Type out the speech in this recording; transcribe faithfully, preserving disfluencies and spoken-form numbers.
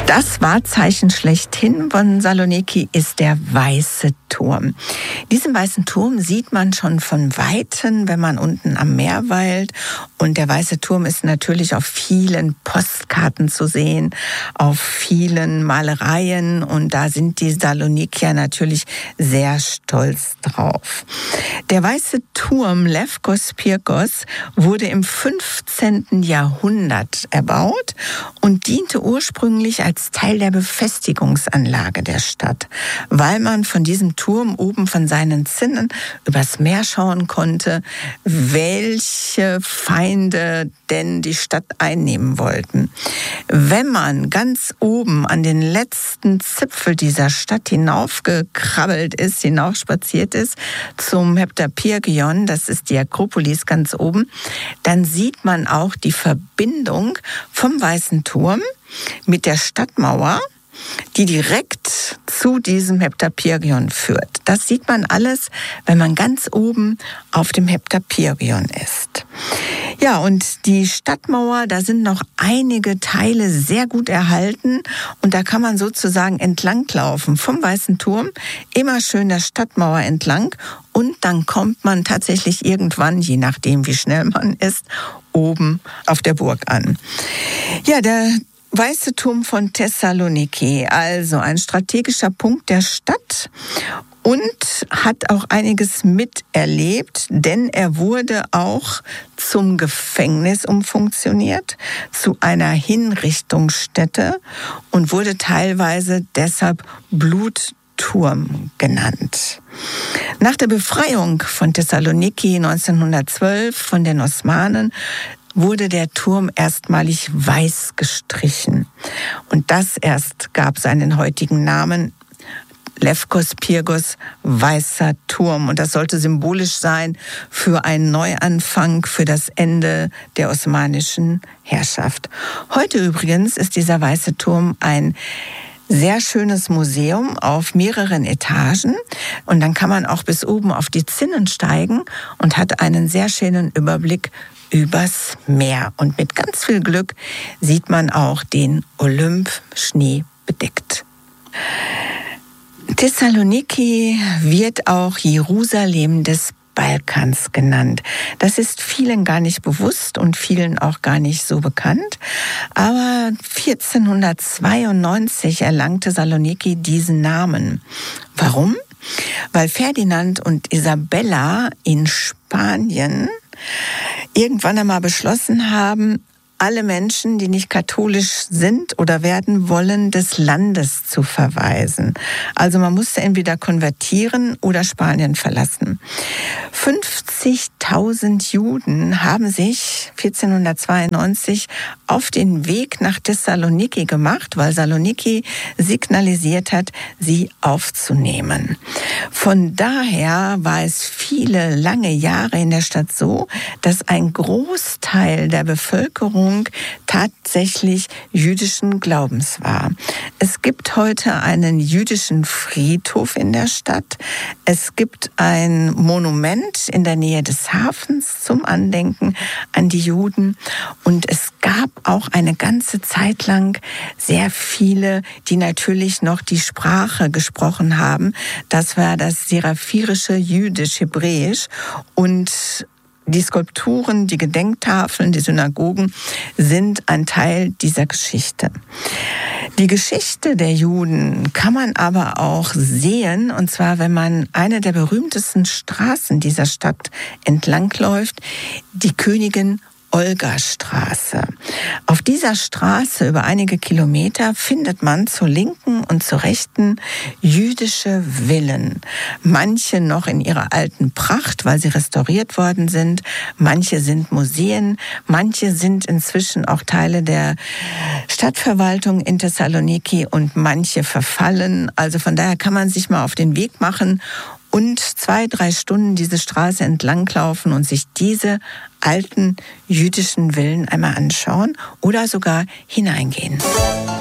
Das Wahrzeichen schlechthin von Saloniki ist der Weiße Turm. Diesen Weißen Turm sieht man schon von Weitem, wenn man unten am Meer weilt. Und der Weiße Turm ist natürlich auf vielen Postkarten zu sehen, auf vielen Malereien. Und da sind die Salonikier natürlich sehr stolz drauf. Der Weiße Turm Lefkos Pirkos wurde im fünfzehnten Jahrhundert erbaut und diente ursprünglich als Teil der Befestigungsanlage der Stadt, weil man von diesem Turm oben von seinen Zinnen übers Meer schauen konnte, welche Feinde denn die Stadt einnehmen wollten. Wenn man ganz oben an den letzten Zipfel dieser Stadt hinaufgekrabbelt ist, hinaufspaziert ist, zum Heptapirgion, das ist die Akropolis ganz oben, dann sieht man auch die Verbindung vom Weißen Turm mit der Stadtmauer, die direkt zu diesem Heptapirgion führt. Das sieht man alles, wenn man ganz oben auf dem Heptapirgion ist. Ja, und die Stadtmauer, da sind noch einige Teile sehr gut erhalten und da kann man sozusagen entlanglaufen vom Weißen Turm, immer schön der Stadtmauer entlang und dann kommt man tatsächlich irgendwann, je nachdem wie schnell man ist, oben auf der Burg an. Ja, der Weiße Turm von Thessaloniki, also ein strategischer Punkt der Stadt und hat auch einiges miterlebt, denn er wurde auch zum Gefängnis umfunktioniert, zu einer Hinrichtungsstätte und wurde teilweise deshalb Blutturm genannt. Nach der Befreiung von Thessaloniki neunzehnhundertzwölf von den Osmanen wurde der Turm erstmalig weiß gestrichen. Und das erst gab seinen heutigen Namen Lefkos Pirkos, Weißer Turm. Und das sollte symbolisch sein für einen Neuanfang, für das Ende der osmanischen Herrschaft. Heute übrigens ist dieser Weiße Turm ein sehr schönes Museum auf mehreren Etagen und dann kann man auch bis oben auf die Zinnen steigen und hat einen sehr schönen Überblick übers Meer. Und mit ganz viel Glück sieht man auch den Olymp schneebedeckt. Thessaloniki wird auch Jerusalem des Balkans genannt. Das ist vielen gar nicht bewusst und vielen auch gar nicht so bekannt. Aber vierzehnhundertzweiundneunzig erlangte Saloniki diesen Namen. Warum? Weil Ferdinand und Isabella in Spanien irgendwann einmal beschlossen haben, alle Menschen, die nicht katholisch sind oder werden wollen, des Landes zu verweisen. Also man musste entweder konvertieren oder Spanien verlassen. fünfzigtausend Juden haben sich vierzehnhundertzweiundneunzig auf den Weg nach Thessaloniki gemacht, weil Saloniki signalisiert hat, sie aufzunehmen. Von daher war es viele lange Jahre in der Stadt so, dass ein Großteil der Bevölkerung tatsächlich jüdischen Glaubens war. Es gibt heute einen jüdischen Friedhof in der Stadt. Es gibt ein Monument in der Nähe des Hafens zum Andenken an die Juden. Und es gab auch eine ganze Zeit lang sehr viele, die natürlich noch die Sprache gesprochen haben. Das war das seraphirische Jüdisch-Hebräisch und die Skulpturen, die Gedenktafeln, die Synagogen sind ein Teil dieser Geschichte. Die Geschichte der Juden kann man aber auch sehen, und zwar, wenn man eine der berühmtesten Straßen dieser Stadt entlangläuft, die Königin Olga-Straße. Auf dieser Straße über einige Kilometer findet man zur linken und zur rechten jüdische Villen. Manche noch in ihrer alten Pracht, weil sie restauriert worden sind. Manche sind Museen. Manche sind inzwischen auch Teile der Stadtverwaltung in Thessaloniki und manche verfallen. Also von daher kann man sich mal auf den Weg machen und zwei, drei Stunden diese Straße entlanglaufen und sich diese alten jüdischen Villen einmal anschauen oder sogar hineingehen.